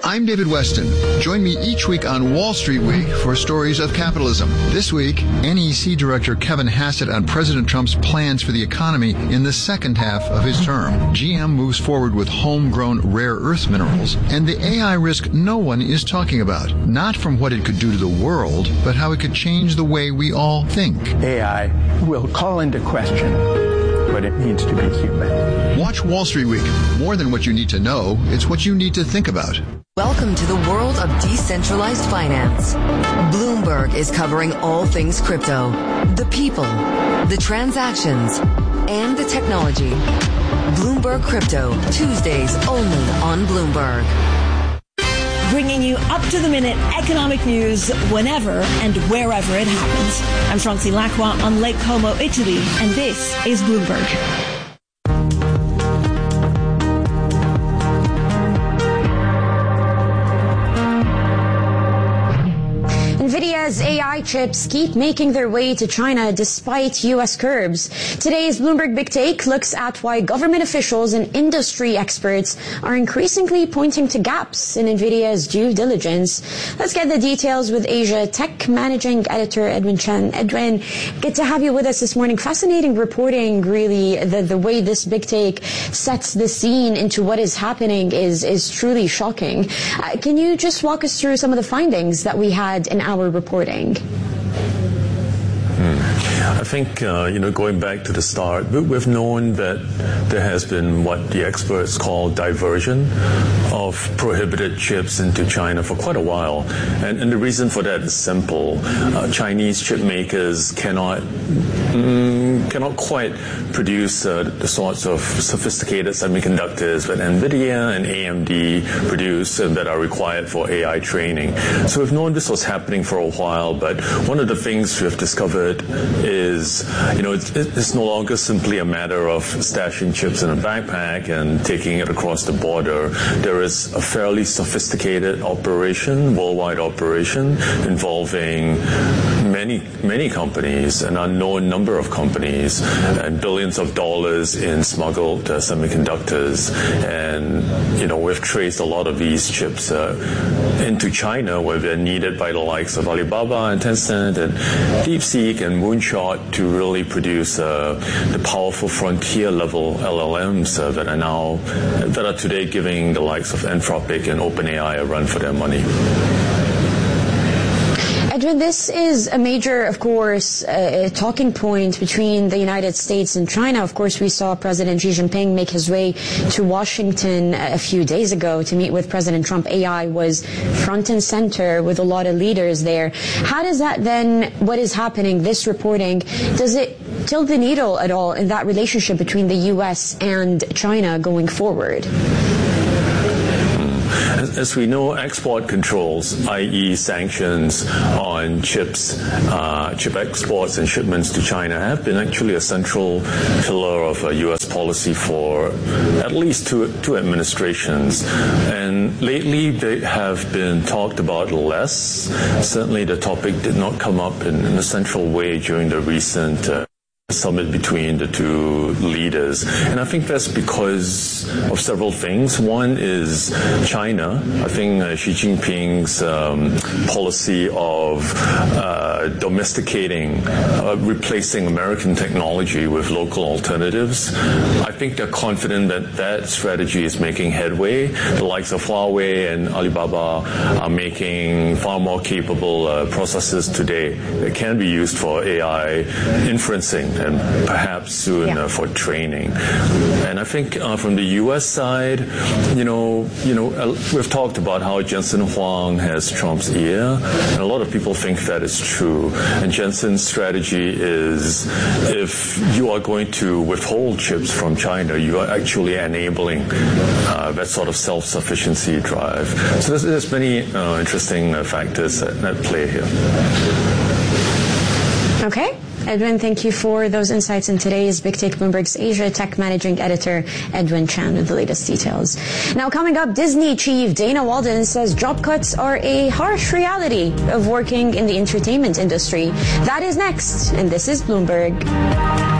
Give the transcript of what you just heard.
I'm David Weston. Join me each week on Wall Street Week for stories of capitalism. This week, NEC Director Kevin Hassett on President Trump's plans for the economy in the second half of his term. GM moves forward with homegrown rare earth minerals, and the AI risk no one is talking about. Not from what it could do to the world, but how it could change the way we all think. AI will call into question what it means to be human. Watch Wall Street Week. More than what you need to know, it's what you need to think about. Welcome to the world of decentralized finance. Bloomberg is covering all things crypto, the people, the transactions, and the technology. Bloomberg Crypto, Tuesdays only on Bloomberg. Bringing you up-to-the-minute economic news whenever and wherever it happens. I'm Francie Lacqua on Lake Como, Italy, and this is Bloomberg. NVIDIA's AI chips keep making their way to China despite U.S. curbs. Today's Bloomberg Big Take looks at why government officials and industry experts are increasingly pointing to gaps in NVIDIA's due diligence. Let's get the details with Asia Tech Managing Editor Edwin Chen. Edwin, good to have you with us this morning. Fascinating reporting, really. The way this Big Take sets the scene into what is happening is truly shocking. Can you just walk us through some of the findings that we had in our reporting? I think, going back to the start, we've known that there has been what the experts call diversion of prohibited chips into China for quite a while. And the reason for that is simple. Chinese chip makers cannot quite produce the sorts of sophisticated semiconductors that NVIDIA and AMD produce that are required for AI training. So we've known this was happening for a while, but one of the things we've discovered is, it's no longer simply a matter of stashing chips in a backpack and taking it across the border. There is a fairly sophisticated operation, worldwide operation, involving many companies, an unknown number of companies, and billions of dollars in smuggled semiconductors. And, we've traced a lot of these chips into China, where they're needed by the likes of Alibaba and Tencent and DeepSeek and Moonshot to really produce the powerful frontier-level LLMs that are today giving the likes of Anthropic and OpenAI a run for their money. Edwin, this is a major, of course, talking point between the United States and China. Of course, we saw President Xi Jinping make his way to Washington a few days ago to meet with President Trump. AI was front and center with a lot of leaders there. How does that then, what is happening, this reporting, does it tilt the needle at all in that relationship between the U.S. and China going forward? As we know, export controls, i.e. sanctions on chips, chip exports and shipments to China, have been actually a central pillar of U.S. policy for at least two administrations. And lately they have been talked about less. Certainly the topic did not come up in a central way during the recent summit between the two leaders. And I think that's because of several things. One is China. I think Xi Jinping's policy of domesticating, replacing American technology with local alternatives, I think they're confident that strategy is making headway. The likes of Huawei and Alibaba are making far more capable processors today that can be used for AI inferencing and perhaps soon for training. And I think from the U.S. side, we've talked about how Jensen Huang has Trump's ear, and a lot of people think that is true. And Jensen's strategy is, if you are going to withhold chips from China, you are actually enabling that sort of self-sufficiency drive. So there's many interesting factors at play here. Okay. Edwin, thank you for those insights in today's Big Take. Bloomberg's Asia Tech Managing Editor Edwin Chan with the latest details. Now coming up, Disney chief Dana Walden says job cuts are a harsh reality of working in the entertainment industry. That is next, and this is Bloomberg.